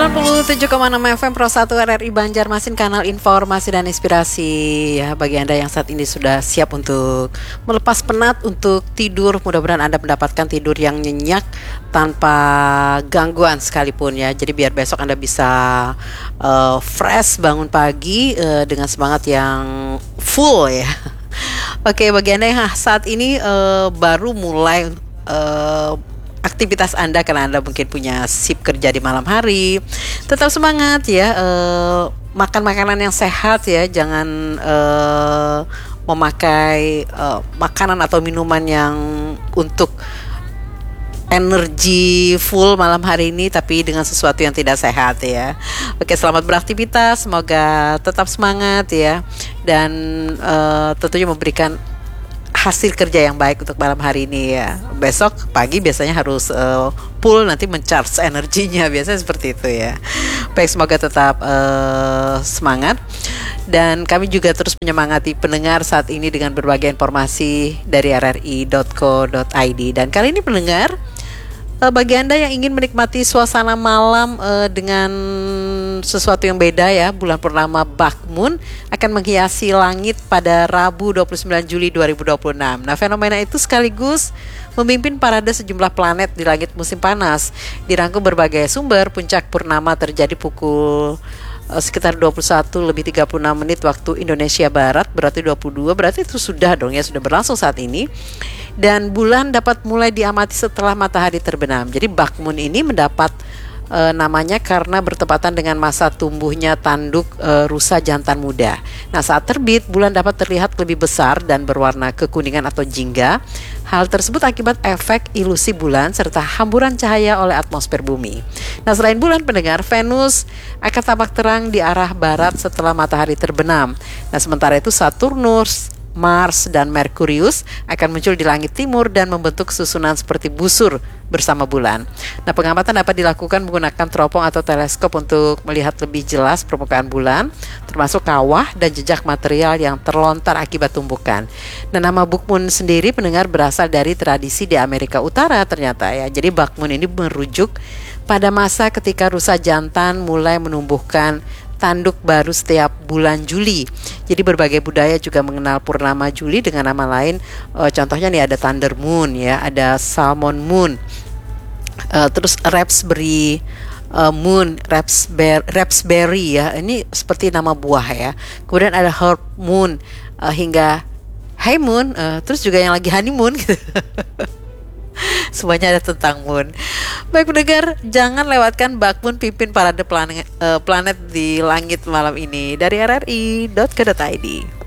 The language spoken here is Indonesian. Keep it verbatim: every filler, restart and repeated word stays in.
sembilan puluh tujuh koma enam F M Pro satu R R I Banjarmasin, kanal informasi dan inspirasi ya bagi Anda yang saat ini sudah siap untuk melepas penat untuk tidur. Mudah-mudahan Anda mendapatkan tidur yang nyenyak tanpa gangguan sekalipun ya. Jadi biar besok Anda bisa uh, fresh bangun pagi uh, dengan semangat yang full ya. Oke, bagi Anda yang saat ini uh, baru mulai uh, aktivitas Anda karena Anda mungkin punya shift kerja di malam hari, tetap semangat ya, uh, makan makanan yang sehat ya, jangan uh, memakai uh, makanan atau minuman yang untuk energi full malam hari ini tapi dengan sesuatu yang tidak sehat ya. Oke, selamat beraktivitas, semoga tetap semangat ya, dan uh, tentunya memberikan hasil kerja yang baik untuk malam hari ini ya. Besok pagi biasanya harus uh, full nanti mencharge energinya, biasanya seperti itu ya. Baik, semoga tetap uh, semangat, dan kami juga terus menyemangati pendengar saat ini dengan berbagai informasi dari r r i dot co dot i d. Dan kali ini pendengar, uh, bagi Anda yang ingin menikmati suasana malam uh, dengan sesuatu yang beda ya, bulan purnama Bakmun akan menghiasi langit pada Rabu dua puluh sembilan Juli dua ribu dua puluh enam. Nah, fenomena itu sekaligus memimpin parade sejumlah planet di langit musim panas. Dirangkum berbagai sumber, puncak purnama terjadi pukul uh, sekitar dua puluh satu lebih tiga puluh enam menit waktu Indonesia Barat, berarti dua puluh dua, berarti itu sudah dong ya, sudah berlangsung saat ini. Dan bulan dapat mulai diamati setelah matahari terbenam. Jadi Bakmun ini mendapat E, namanya karena bertepatan dengan masa tumbuhnya tanduk e, rusa jantan muda. Nah, saat terbit bulan dapat terlihat lebih besar dan berwarna kekuningan atau jingga. Hal tersebut akibat efek ilusi bulan serta hamburan cahaya oleh atmosfer bumi. Nah, selain bulan pendengar, Venus akan tampak terang di arah barat setelah matahari terbenam. Nah, sementara itu Saturnus, Mars, dan Merkurius akan muncul di langit timur dan membentuk susunan seperti busur bersama bulan. Nah, pengamatan dapat dilakukan menggunakan teropong atau teleskop untuk melihat lebih jelas permukaan bulan, termasuk kawah dan jejak material yang terlontar akibat tumbukan. Nah, nama Bakmun sendiri pendengar berasal dari tradisi di Amerika Utara ternyata ya. Jadi Bakmun ini merujuk pada masa ketika rusa jantan mulai menumbuhkan tanduk baru setiap bulan Juli. Jadi berbagai budaya juga mengenal purnama Juli dengan nama lain. E, contohnya nih ada Thunder Moon ya, ada Salmon Moon, e, terus Raspberry uh, Moon, Raspberry, Raspberry ya. Ini seperti nama buah ya. Kemudian ada Herb Moon, uh, hingga Hey Moon, uh, terus juga yang lagi honeymoon gitu. Semuanya ada tentang moon. Baik pendengar, jangan lewatkan Bakmun pimpin parade planet, uh, planet di langit malam ini dari r r i dot co dot i d.